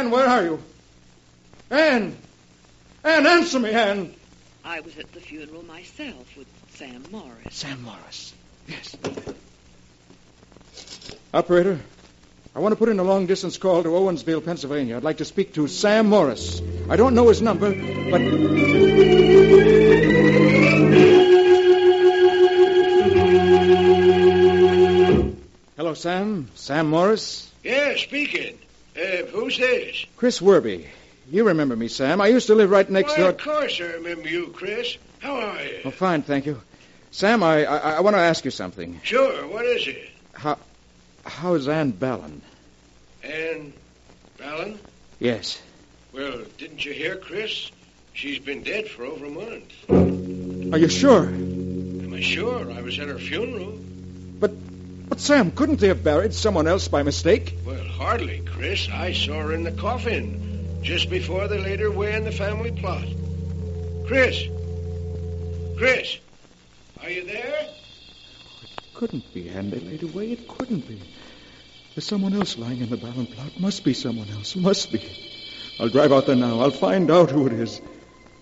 Anne, where are you? Anne! Anne, answer me, Anne! I was at the funeral myself with Sam Morris. Sam Morris. Yes. Operator, I want to put in a long-distance call to Owensville, Pennsylvania. I'd like to speak to Sam Morris. I don't know his number, but... Hello, Sam. Sam Morris? Yeah, speaking. Who's this? Chris Werby. You remember me, Sam. I used to live right next Why, door... of course I remember you, Chris. How are you? Oh, fine, thank you. Sam, I want to ask you something. Sure, what is it? How's Ann Ballon? Ann Ballon? Yes. Well, didn't you hear, Chris? She's been dead for over a month. Are you sure? Am I sure? I was at her funeral. But Sam, couldn't they have buried someone else by mistake? Well, hardly, Chris. I saw her in the coffin just before they laid her away in the family plot. Chris! Chris! Are you there? It couldn't be Ann they laid away. It couldn't be. There's someone else lying in the Ballon plot. Must be someone else. Must be. I'll drive out there now. I'll find out who it is.